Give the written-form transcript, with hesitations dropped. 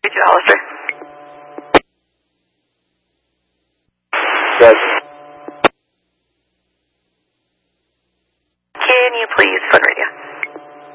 you, Hollister. Yes. Can you please phone radio?